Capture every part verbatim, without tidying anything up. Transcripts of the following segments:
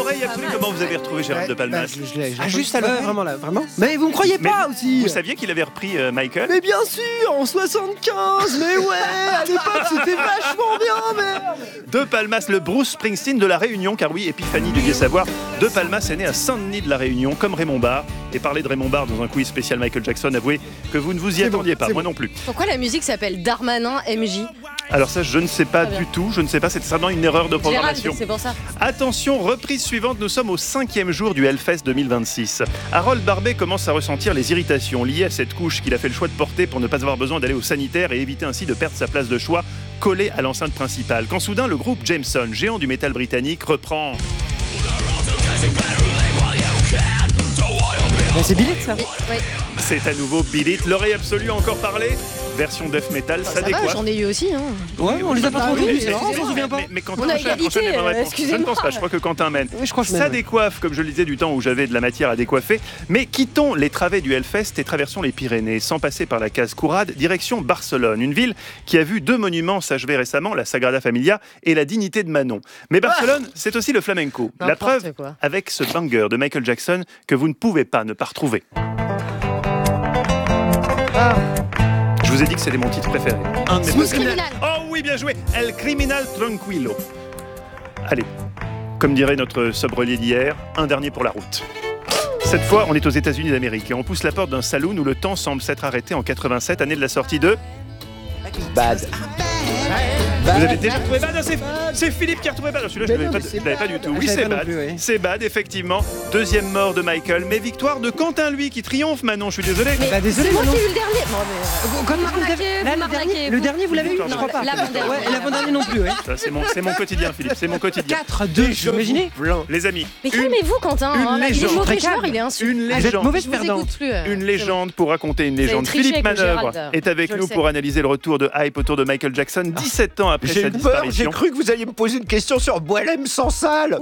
l'oreille absolue. Comment vous avez retrouvé Gérald Ouais, de Palmas? bah, je, je l'ai- j'ai Ah, juste entendu- à l'oreille. ouais, vraiment là, vraiment. Mais vous me croyez Mais pas aussi. Vous saviez qu'il avait repris euh, Michael? Mais bien sûr, en soixante-quinze. Mais ouais, à l'époque c'était vachement bien, merde. De Palmas, le Bruce Springsteen de la Réunion, car oui, Épiphanie deviez savoir, De Palmas est né à Saint-Denis de la Réunion, comme Raymond Barre. Et parler de Raymond Barre dans un quiz spécial Michael Jackson, avouez que vous ne vous y C'est attendiez bon, pas, c'est moi bon. non plus. Pourquoi la musique s'appelle Darmanin M J? Alors ça, je ne sais pas Très bien. du tout, je ne sais pas, c'est certainement une erreur de Gérald, programmation. c'est pour ça. Attention, reprise suivante, nous sommes au cinquième jour du Hellfest deux mille vingt-six. Harold Barbet commence à ressentir les irritations liées à cette couche qu'il a fait le choix de porter pour ne pas avoir besoin d'aller au sanitaire et éviter ainsi de perdre sa place de choix collée à l'enceinte principale. Quand soudain, le groupe Jameson, géant du métal britannique, reprend... Bah, c'est Billet ça. Oui. C'est à nouveau Beat It, l'oreille absolue a encore parlé. Version death metal, ça, Ça va, décoiffe. j'en ai eu aussi. Hein. Ouais, on les a pas trop oui, vus, mais- c'est marrant, on s'en mais- souvient pas. Mais, mais Quentin On a enchaîne, égalité, enchaîne les bonnes euh, réponses. Je ne excusez-moi. pense pas, je crois que Quentin mène. Oui, je crois que je Ça mène. décoiffe, comme je le disais, du temps où j'avais de la matière à décoiffer. Mais quittons les travées du Hellfest et traversons les Pyrénées, sans passer par la case Courade, direction Barcelone, une ville qui a vu deux monuments s'achever récemment, la Sagrada Familia et la dignité de Manon. Mais Barcelone, c'est aussi le flamenco. La N'importe preuve quoi. avec ce banger de Michael Jackson que vous ne pouvez pas ne pas retrouver. Ah. Je vous ai dit que c'était mon titre préféré. Un de mes Smooth préférés. Criminal. Oh oui, bien joué. El Criminal Tranquilo. Allez, comme dirait notre sobrelier d'hier, un dernier pour la route. Cette fois, on est aux États-Unis d'Amérique et on pousse la porte d'un saloon où le temps semble s'être arrêté en quatre-vingt-sept, année de la sortie de... Bad. Vous avez déjà retrouvé Bad? Ah, c'est, c'est Philippe qui a retrouvé Bad. Ah, celui-là, je Mais ne non, l'avais mais pas, c'est je l'avais pas Bad. du tout. Je Oui, savais c'est pas non Bad. plus, ouais. C'est Bad, effectivement. Deuxième mort de Michael, mais victoire de Quentin, lui, qui triomphe maintenant. Je suis désolé. Mais Bah, désolé, c'est moi qui Manon. ai eu le dernier. Bon, mais, euh, Comme vous le m'arnaquez, dernier- vous là, le m'arnaquez, dernier, le vous- dernier, vous l'avez eu? Non, Je crois pas. l'avant-dernier. Ouais, et l'avant-dernier non plus, ouais. Ça, c'est, mon, c'est mon quotidien, Philippe. C'est mon quotidien. quatre à deux, vous imaginez? Les amis, Mais une, calmez-vous, Quentin. une hein, là, il est légende. mauvais Très joueur, calme. il est insulté. une Ah, vous êtes légende. mauvaise Je vous perdante. écoute plus. euh, Une c'est légende pour raconter une avez légende. triché Philippe avec le Manœuvre Gérald. est avec Je le nous sais. pour analyser le retour de hype autour de Michael Jackson dix-sept ans après J'ai sa eu peur, j'ai disparition. cru que vous alliez me poser une question sur Boilem sans salle.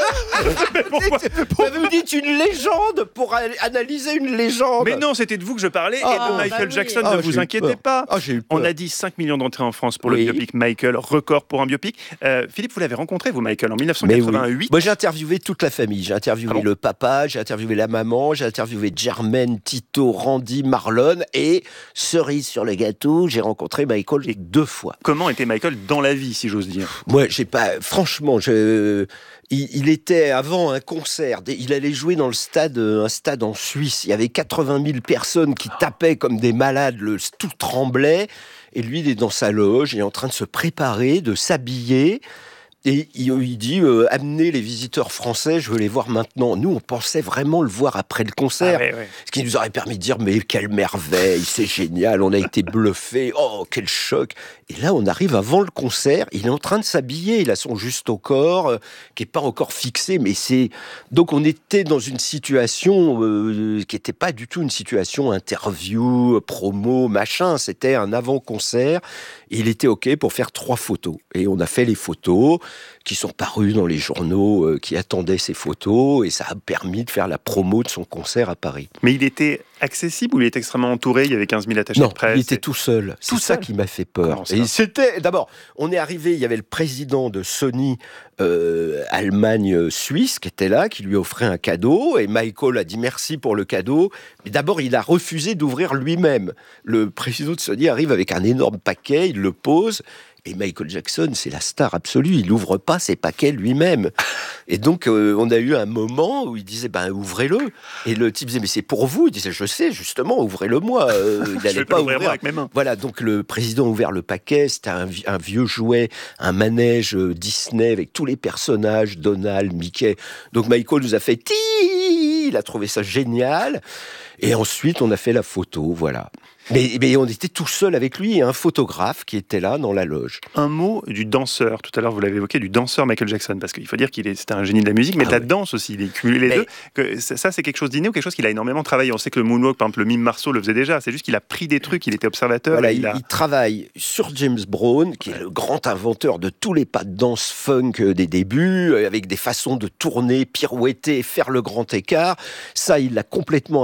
Mais pourquoi Vous me dites une légende pour a- analyser une légende. Mais non, c'était de vous que je parlais et Ah, de Michael bah oui. Jackson. Ah, Ne j'ai vous eu inquiétez peur. pas. Ah, j'ai eu On peur. a dit cinq millions d'entrées en France pour Oui. le biopic Michael, record pour un biopic. Euh, Philippe, vous l'avez rencontré, vous, Michael, en Mais oui. mille neuf cent quatre-vingt-huit. Moi, j'ai interviewé toute la famille. J'ai interviewé Ah bon le papa, j'ai interviewé la maman, j'ai interviewé Germaine, Tito, Randy, Marlon et cerise sur le gâteau, j'ai rencontré Michael deux fois. Comment était Michael dans la vie, si j'ose dire? Moi, j'ai pas. Franchement, je. Il, il était avant un concert. Il allait jouer dans le stade, un stade en Suisse. Il y avait quatre-vingt mille personnes qui tapaient comme des malades. Le, tout tremblait. Et lui, il est dans sa loge. Il est en train de se préparer, de s'habiller. Et il, il dit euh, amenez les visiteurs français, je veux les voir maintenant. Nous, on pensait vraiment le voir après le concert. Ah ouais, ouais. Ce qui nous aurait permis de dire, mais quelle merveille, c'est génial, on a été bluffés, oh, quel choc. Et là, on arrive avant le concert, il est en train de s'habiller, il a son juste au corps, euh, qui n'est pas encore fixé, mais c'est... Donc, on était dans une situation euh, qui n'était pas du tout une situation interview, promo, machin, c'était un avant-concert. Et il était OK pour faire trois photos. Et on a fait les photos qui sont parues dans les journaux euh, qui attendaient ces photos, et ça a permis de faire la promo de son concert à Paris. Mais il était accessible ou il était extrêmement entouré? Il y avait quinze mille attachés Non, de presse. il était et- tout seul. C'est Tout ça seul qui m'a fait peur. Comment ça Et c'était d'abord, on est arrivé, il y avait le président de Sony euh, Allemagne-Suisse qui était là, qui lui offrait un cadeau, et Michael a dit merci pour le cadeau. Mais d'abord, il a refusé d'ouvrir lui-même. Le président de Sony arrive avec un énorme paquet, il le pose. Et Michael Jackson, c'est la star absolue. Il n'ouvre pas ses paquets lui-même. Et donc, euh, on a eu un moment où il disait, ben, ouvrez-le. Et le type disait, mais c'est pour vous. Il disait, je sais, justement, ouvrez-le moi. Euh, il Je n'allait vais pas pas l'ouvrir ouvrir. moi avec mes mains. Voilà, donc le président a ouvert le paquet. C'était un, vi- un vieux jouet, un manège euh, Disney avec tous les personnages, Donald, Mickey. Donc Michael nous a fait, ti, il a trouvé ça génial. Et ensuite, on a fait la photo, voilà. Mais, mais on était tout seul avec lui et un photographe qui était là dans la loge. Un mot du danseur. Tout à l'heure, vous l'avez évoqué, du danseur Michael Jackson, parce qu'il faut dire qu'il est, c'était un génie de la musique, mais Ah de la ouais. danse aussi. Il est cumulé les Mais- deux. Que ça, ça, c'est quelque chose d'inné ou quelque chose qu'il a énormément travaillé. On sait que le moonwalk, par exemple, le mime Marceau le faisait déjà. C'est juste qu'il a pris des trucs, il était observateur. Voilà, et il, il a... il travaille sur James Brown, qui est le grand inventeur de tous les pas de danse funk euh, des débuts, euh, avec des façons de tourner, pirouetter, faire le grand écart. Ça, il l'a complètement ap-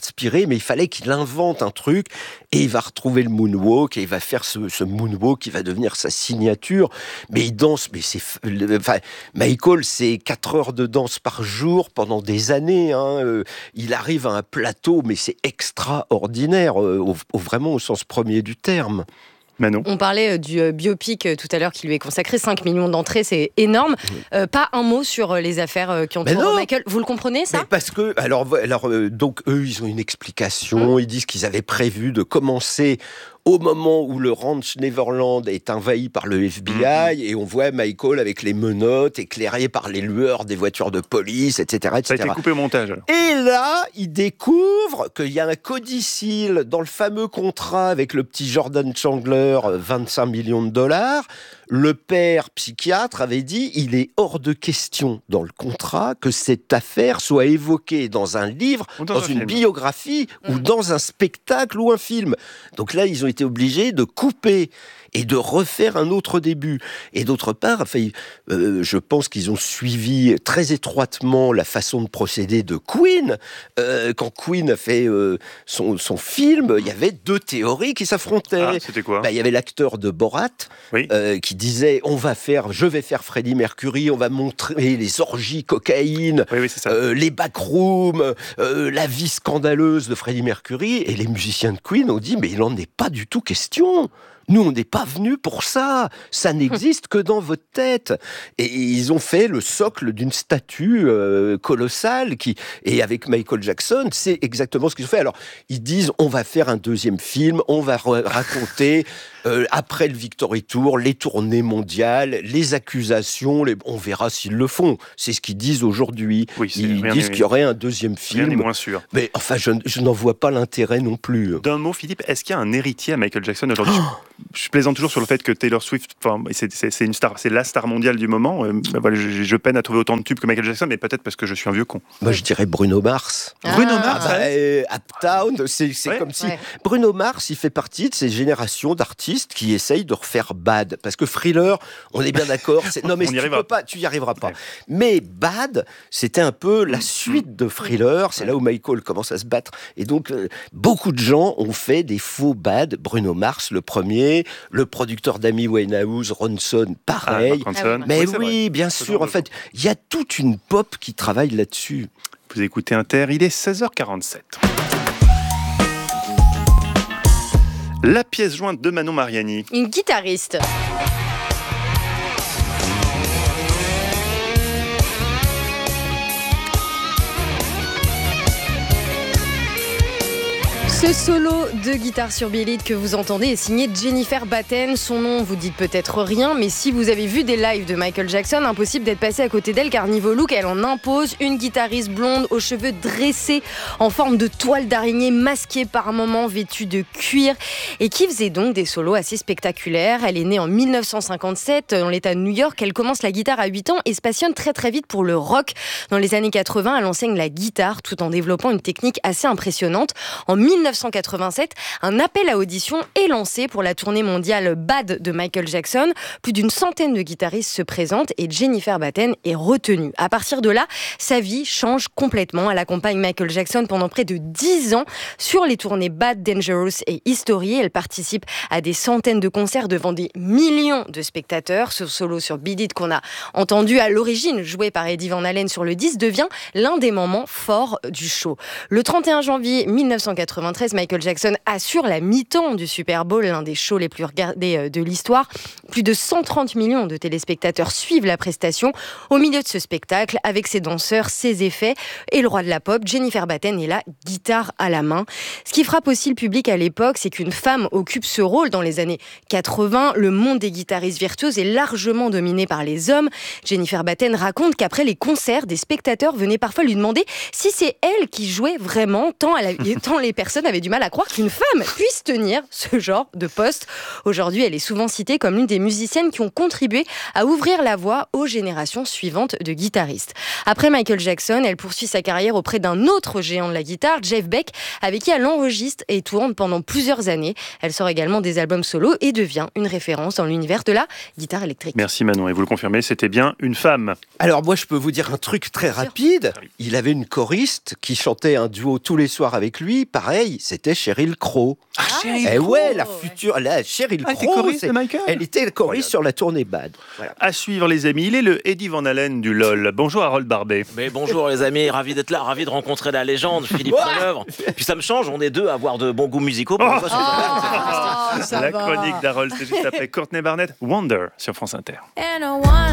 transpirer, mais il fallait qu'il invente un truc, et il va retrouver le moonwalk, et il va faire ce, ce moonwalk qui va devenir sa signature. Mais il danse, mais c'est, enfin, Michael, c'est quatre heures de danse par jour pendant des années. Hein. Euh, il arrive à un plateau, mais c'est extraordinaire, euh, au, au, vraiment au sens premier du terme. Manon. On parlait du biopic tout à l'heure qui lui est consacré, cinq millions d'entrées, c'est énorme. Euh, pas un mot sur les affaires qui entourent Michael. Vous le comprenez, ça ? Mais parce que, alors, alors euh, donc eux, ils ont une explication. Mmh. Ils disent qu'ils avaient prévu de commencer au moment où le ranch Neverland est envahi par le F B I, mmh. et on voit Michael avec les menottes, éclairé par les lueurs des voitures de police, et cetera, et cetera. Ça a été coupé au montage. Alors. Et là, il découvre qu'il y a un codicile dans le fameux contrat avec le petit Jordan Chandler, vingt-cinq millions de dollars. Le père psychiatre avait dit « Il est hors de question dans le contrat que cette affaire soit évoquée dans un livre, dans, dans une film. biographie, mmh. ou dans un spectacle ou un film. » Donc là, ils ont été obligés de couper et de refaire un autre début. Et d'autre part, enfin, euh, je pense qu'ils ont suivi très étroitement la façon de procéder de Queen. Euh, quand Queen a fait euh, son, son film, il y avait deux théories qui s'affrontaient. Ah, c'était quoi ? Bah, il y avait l'acteur de Borat, oui. euh, qui disait « On va faire, je vais faire Freddie Mercury, on va montrer les orgies cocaïne, oui, oui, c'est ça. Euh, les backrooms, euh, la vie scandaleuse de Freddie Mercury. » Et les musiciens de Queen ont dit « Mais il n'en est pas du tout question !» Nous, on n'est pas venus pour ça. Ça n'existe que dans votre tête. Et ils ont fait le socle d'une statue euh, colossale. Qui... Et avec Michael Jackson, c'est exactement ce qu'ils ont fait. Alors, ils disent, on va faire un deuxième film, on va re- raconter, euh, après le Victory Tour, les tournées mondiales, les accusations, les... on verra s'ils le font. C'est ce qu'ils disent aujourd'hui. Oui, ils disent qu'il y aurait un deuxième film. Rien n'est moins sûr. Mais enfin, je, je n'en vois pas l'intérêt non plus. D'un mot, Philippe, est-ce qu'il y a un héritier à Michael Jackson aujourd'hui ? Oh Je plaisante toujours sur le fait que Taylor Swift, enfin, c'est, c'est, c'est une star, c'est la star mondiale du moment. Euh, bah, voilà, je, je peine à trouver autant de tubes que Michael Jackson, mais peut-être parce que je suis un vieux con. Moi, je dirais Bruno Mars. Ah. Bruno Mars, ah, bah, euh, Uptown, c'est, c'est ouais, comme si ouais. Bruno Mars, il fait partie de ces générations d'artistes qui essayent de refaire Bad, parce que Thriller, on est bien d'accord. C'est... Non, mais tu peux pas, tu y arriveras pas. Ouais. Mais Bad, c'était un peu la suite de Thriller. C'est ouais. là où Michael commence à se battre, et donc euh, beaucoup de gens ont fait des faux Bad. Bruno Mars, le premier. Le producteur d'Amy Winehouse, Ronson, pareil. Ah, Ronson. Mais oui, oui, bien sûr. En fait, il y a toute une pop qui travaille là-dessus. Vous écoutez Inter, il est seize heures quarante-sept. La pièce jointe de Manon Mariani. Une guitariste. Ce solo de guitare sur Beat It que vous entendez est signé Jennifer Batten. Son nom vous dit peut-être rien, mais si vous avez vu des lives de Michael Jackson, impossible d'être passé à côté d'elle, car niveau look, elle en impose. Une guitariste blonde aux cheveux dressés en forme de toile d'araignée, masquée par moments, vêtue de cuir, et qui faisait donc des solos assez spectaculaires. Elle est née en dix-neuf cent cinquante-sept dans l'état de New York. Elle commence la guitare à huit ans et se passionne très très vite pour le rock. Dans les années quatre-vingts, elle enseigne la guitare tout en développant une technique assez impressionnante. En dix-neuf cent quatre-vingt-sept, un appel à audition est lancé pour la tournée mondiale Bad de Michael Jackson. Plus d'une centaine de guitaristes se présentent et Jennifer Batten est retenue. À partir de là, sa vie change complètement. Elle accompagne Michael Jackson pendant près de dix ans sur les tournées Bad, Dangerous et History. Elle participe à des centaines de concerts devant des millions de spectateurs. Ce solo sur Beat It qu'on a entendu à l'origine, joué par Eddie Van Halen sur le disque, devient l'un des moments forts du show. Le trente et un janvier dix-neuf cent quatre-vingt-treize, Michael Jackson assure la mi-temps du Super Bowl, l'un des shows les plus regardés de l'histoire. Plus de cent trente millions de téléspectateurs suivent la prestation. Au milieu de ce spectacle, avec ses danseurs, ses effets et le roi de la pop, Jennifer Batten est là, guitare à la main. Ce qui frappe aussi le public à l'époque, c'est qu'une femme occupe ce rôle dans les années quatre-vingts. Le monde des guitaristes virtuoses est largement dominé par les hommes. Jennifer Batten raconte qu'après les concerts, des spectateurs venaient parfois lui demander si c'est elle qui jouait vraiment, tant, elle a, tant les personnes Jackson avait du mal à croire qu'une femme puisse tenir ce genre de poste. Aujourd'hui, elle est souvent citée comme l'une des musiciennes qui ont contribué à ouvrir la voie aux générations suivantes de guitaristes. Après Michael Jackson, elle poursuit sa carrière auprès d'un autre géant de la guitare, Jeff Beck, avec qui elle enregistre et tourne pendant plusieurs années. Elle sort également des albums solo et devient une référence dans l'univers de la guitare électrique. Merci Manon, et vous le confirmez, c'était bien une femme. Alors moi, je peux vous dire un truc très rapide. Il avait une choriste qui chantait un duo tous les soirs avec lui. Pareil, c'était Sheryl Crow. Ah, Sheryl Eh Crow. ouais, la future, la Sheryl Ah, t'es Crow, choriste c'est- de Michael. elle était choriste sur la tournée Bad. Voilà. À suivre les amis, il est le Eddie Van Halen du LOL. Bonjour Harold Barbet. Mais bonjour les amis, ravi d'être là, ravi de rencontrer la légende, Philippe Manœuvre. Puis ça me change, on est deux à avoir de bons goûts musicaux. Pour une fois, c'est- Oh, ça La va. chronique d'Harold, c'est juste après Courtney Barnett, Wonder sur France Inter. And I want